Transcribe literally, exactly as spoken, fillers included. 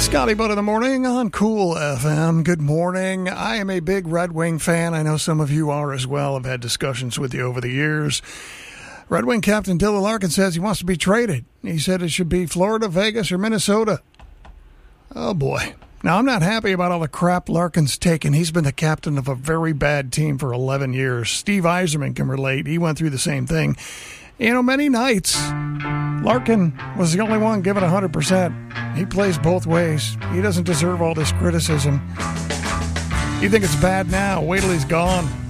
Scotty Butt in the morning on Cool F M. Good morning. I am a big Red Wing fan. I know some of you are as well. I've had discussions with you over the years. Red Wing captain Dylan Larkin says he wants to be traded. He said it should be Florida, Vegas, or Minnesota. Oh, boy. Now, I'm not happy about all the crap Larkin's taken. He's been the captain of a very bad team for eleven years. Steve Yzerman can relate. He went through the same thing. You know, many nights, Larkin was the only one giving one hundred percent. He plays both ways. He doesn't deserve all this criticism. You think it's bad now? Wait till he's gone.